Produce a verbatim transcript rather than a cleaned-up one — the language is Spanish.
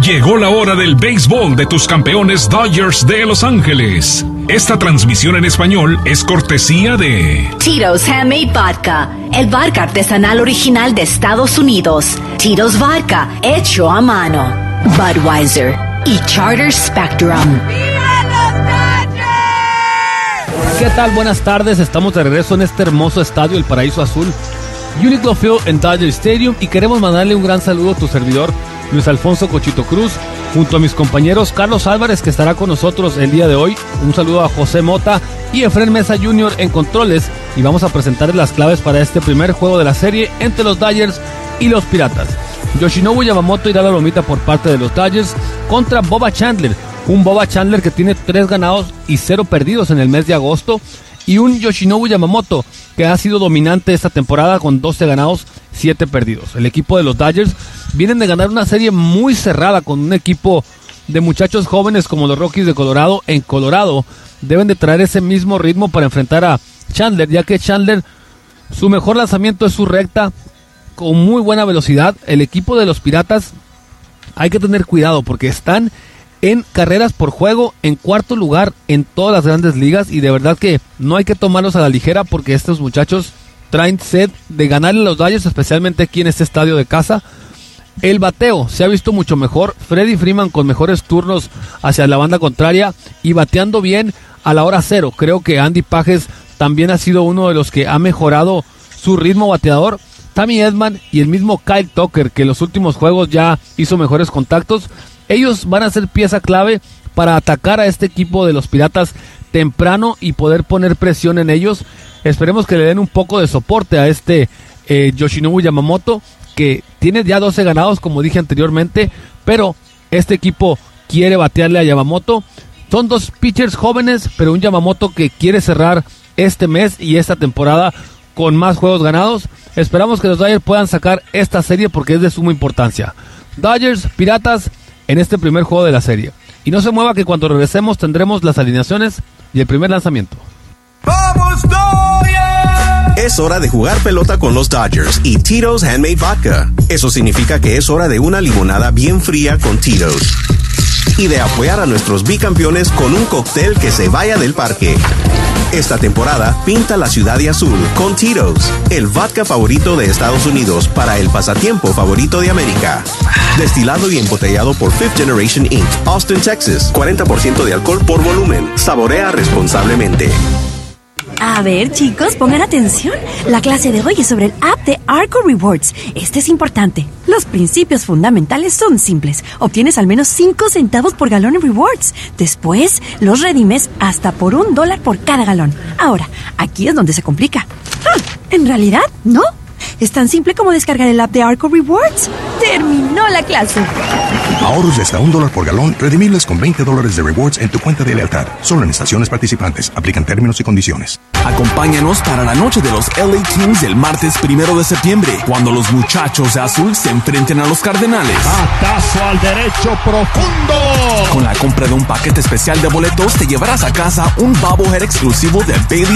Llegó la hora del béisbol de tus campeones Dodgers de Los Ángeles. Esta transmisión en español es cortesía de Tito's Handmade Vodka, el vodka artesanal original de Estados Unidos. Tito's Vodka, hecho a mano. Budweiser y Charter Spectrum. ¿Qué tal? Buenas tardes, estamos de regreso en este hermoso estadio, el Paraíso Azul, Uniqlo Field en Dodger Stadium, y queremos mandarle un gran saludo a tu servidor, Luis Alfonso Cochito Cruz, junto a mis compañeros Carlos Álvarez, que estará con nosotros el día de hoy. Un saludo a José Mota y Efren Mesa junior en controles, y vamos a presentarles las claves para este primer juego de la serie entre los Dodgers y los Piratas. Yoshinobu Yamamoto irá a la lomita por parte de los Dodgers contra Bubba Chandler, un Bubba Chandler que tiene tres ganados y cero perdidos en el mes de agosto, y un Yoshinobu Yamamoto que ha sido dominante esta temporada con doce ganados, siete perdidos. El equipo de los Dodgers vienen de ganar una serie muy cerrada con un equipo de muchachos jóvenes como los Rockies de Colorado. En Colorado deben de traer ese mismo ritmo para enfrentar a Chandler, ya que Chandler, su mejor lanzamiento es su recta con muy buena velocidad. El equipo de los Piratas hay que tener cuidado porque están en carreras por juego en cuarto lugar en todas las grandes ligas, y de verdad que no hay que tomarlos a la ligera porque estos muchachos traen sed de ganarle a los Dodgers, especialmente aquí en este estadio de casa. El bateo se ha visto mucho mejor, Freddie Freeman con mejores turnos hacia la banda contraria y bateando bien a la hora cero. Creo que Andy Pages también ha sido uno de los que ha mejorado su ritmo bateador. Tammy Edman y el mismo Kyle Tucker, que en los últimos juegos ya hizo mejores contactos. Ellos van a ser pieza clave para atacar a este equipo de los Piratas temprano y poder poner presión en ellos. Esperemos que le den un poco de soporte a este eh, Yoshinobu Yamamoto, que tiene ya doce ganados, como dije anteriormente, pero este equipo quiere batearle a Yamamoto. Son dos pitchers jóvenes, pero un Yamamoto que quiere cerrar este mes y esta temporada con más juegos ganados. Esperamos que los Dodgers puedan sacar esta serie porque es de suma importancia. Dodgers, Piratas, en este primer juego de la serie. Y no se mueva, que cuando regresemos tendremos las alineaciones y el primer lanzamiento. ¡Vamos, Dodgers! Es hora de jugar pelota con los Dodgers y Tito's Handmade Vodka. Eso significa que es hora de una limonada bien fría con Tito's. Y de apoyar a nuestros bicampeones con un cóctel que se vaya del parque. Esta temporada, pinta la ciudad de azul con Tito's, el vodka favorito de Estados Unidos para el pasatiempo favorito de América. Destilado y embotellado por Fifth Generation incorporated, Austin, Texas. cuarenta por ciento de alcohol por volumen. Saborea responsablemente. A ver, chicos, pongan atención. La clase de hoy es sobre el app de Arco Rewards. Este es importante. Los principios fundamentales son simples. Obtienes al menos cinco centavos por galón en rewards. Después, los redimes hasta por un dólar por cada galón. Ahora, aquí es donde se complica. Ah, en realidad, no. Es tan simple como descargar el app de Arco Rewards. ¡Terminó la clase! Ahorros de hasta un dólar por galón, redimibles con veinte dólares de rewards en tu cuenta de lealtad. Solo en estaciones participantes. Aplican términos y condiciones. Acompáñanos para la noche de los L A Kings el martes primero de septiembre, cuando los muchachos de azul se enfrenten a los Cardenales. ¡Batazo al derecho profundo! Con la compra de un paquete especial de boletos, te llevarás a casa un bobblehead exclusivo de Bailey